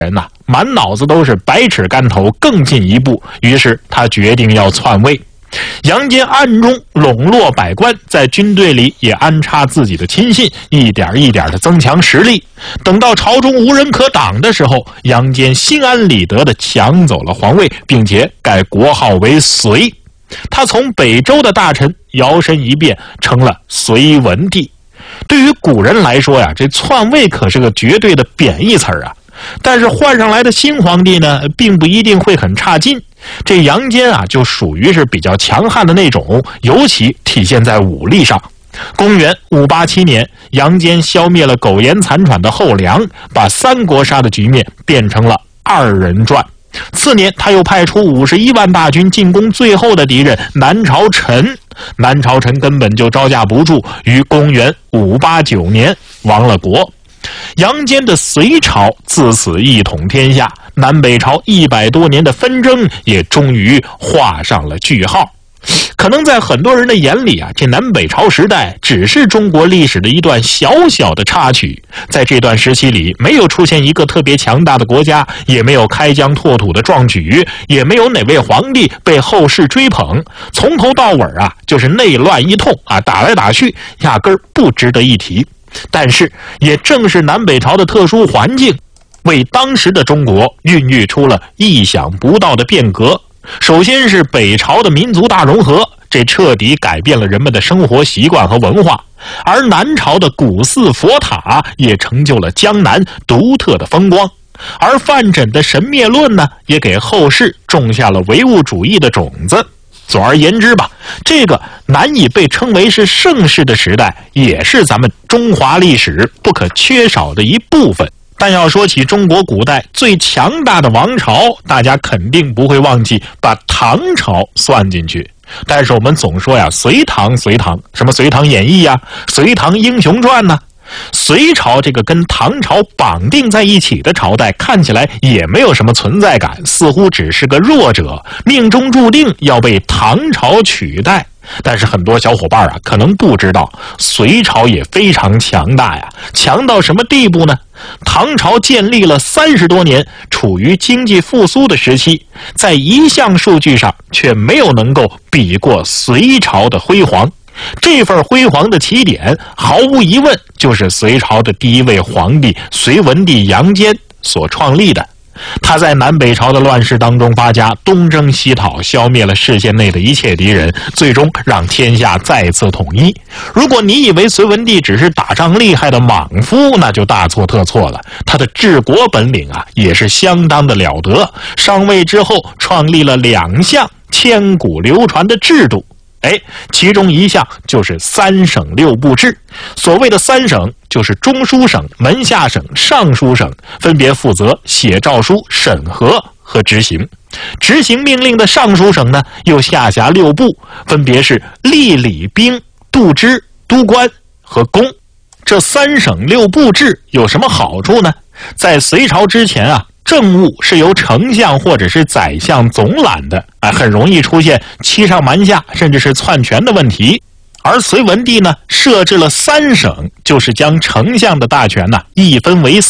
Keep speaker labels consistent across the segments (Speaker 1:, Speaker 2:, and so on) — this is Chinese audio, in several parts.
Speaker 1: 人呐，满脑子都是百尺竿头更进一步，于是他决定要篡位。杨坚暗中笼络百官，在军队里也安插自己的亲信，一点一点的增强实力。等到朝中无人可挡的时候，杨坚心安理得地抢走了皇位，并且改国号为隋。他从北周的大臣摇身一变成了隋文帝。对于古人来说呀，这篡位可是个绝对的贬义词啊。但是换上来的新皇帝呢，并不一定会很差劲。这杨坚啊，就属于是比较强悍的那种，尤其体现在武力上。公元587年，杨坚消灭了苟延残喘的后梁，把三国杀的局面变成了2人转。次年，他又派出51万大军进攻最后的敌人南朝陈。南朝陈根本就招架不住，于公元589年亡了国。杨坚的隋朝自此一统天下，南北朝100多年的纷争也终于画上了句号。可能在很多人的眼里啊，这南北朝时代只是中国历史的一段小小的插曲。在这段时期里，没有出现一个特别强大的国家，也没有开疆拓土的壮举，也没有哪位皇帝被后世追捧。从头到尾啊，就是内乱一通啊，打来打去，压根儿不值得一提。但是也正是南北朝的特殊环境，为当时的中国孕育出了意想不到的变革。首先是北朝的民族大融合，这彻底改变了人们的生活习惯和文化。而南朝的古寺佛塔也成就了江南独特的风光。而范缜的神灭论呢，也给后世种下了唯物主义的种子。总而言之吧，这个难以被称为是盛世的时代，也是咱们中华历史不可缺少的一部分。但要说起中国古代最强大的王朝，大家肯定不会忘记把唐朝算进去。但是我们总说呀，隋唐，什么隋唐演义呀，隋唐英雄传呢？隋朝这个跟唐朝绑定在一起的朝代，看起来也没有什么存在感，似乎只是个弱者，命中注定要被唐朝取代。但是很多小伙伴啊，可能不知道，隋朝也非常强大呀，强到什么地步呢？唐朝建立了30多年，处于经济复苏的时期，在一项数据上却没有能够比过隋朝的辉煌。这份辉煌的起点，毫无疑问就是隋朝的第一位皇帝隋文帝杨坚所创立的。他在南北朝的乱世当中发家，东征西讨，消灭了视线内的一切敌人，最终让天下再次统一。如果你以为隋文帝只是打仗厉害的莽夫，那就大错特错了。他的治国本领啊，也是相当的了得。上位之后，创立了2项千古流传的制度。其中一项就是3省6部制。所谓的3省，就是中书省、门下省、尚书省，分别负责写诏书、审核和执行。执行命令的尚书省呢，又下辖6部，分别是吏、礼、兵、度支、都官和公。这3省6部制有什么好处呢？在隋朝之前啊，政务是由丞相或者是宰相总揽的，很容易出现欺上瞒下甚至是篡权的问题。而隋文帝呢，设置了3省，就是将丞相的大权呢一分为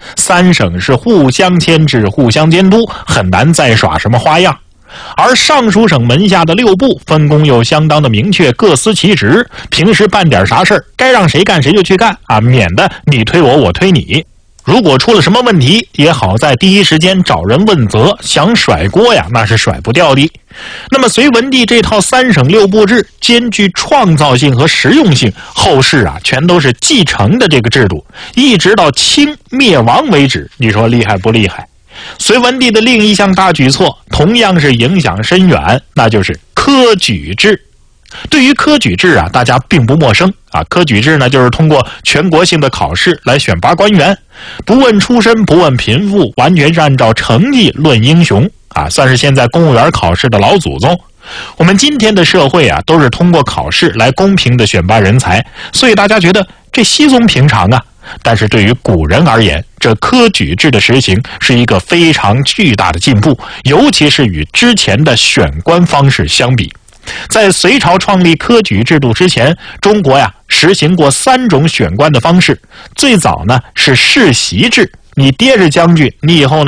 Speaker 1: 3省是互相牵制、互相监督，很难再耍什么花样。而尚书省门下的6部分工又相当的明确，各司其职，平时办点啥事儿，该让谁干谁就去干啊，免得你推我，我推你。如果出了什么问题，也好在第一时间找人问责，想甩锅呀，那是甩不掉的。那么隋文帝这套3省6部制兼具创造性和实用性，后世啊全都是继承的这个制度，一直到清灭亡为止。你说厉害不厉害？隋文帝的另一项大举措同样是影响深远，那就是科举制。对于科举制啊，大家并不陌生啊。科举制呢，就是通过全国性的考试来选拔官员，不问出身，不问贫富，完全是按照成绩论英雄啊，算是现在公务员考试的老祖宗。我们今天的社会啊，都是通过考试来公平的选拔人才，所以大家觉得这稀松平常啊。但是对于古人而言，这科举制的实行是一个非常巨大的进步，尤其是与之前的选官方式相比。在隋朝创立科举制度之前，中国呀实行过3种选官的方式。最早呢是世袭制，你爹是将军，你以后呢